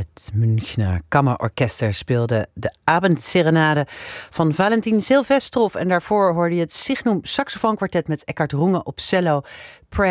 Het Münchner Kammerorkester speelde de Abendserenade van Valentin Silvestrov. En daarvoor hoorde je het Signum Saxofoonkwartet met Eckhard Runge op cello,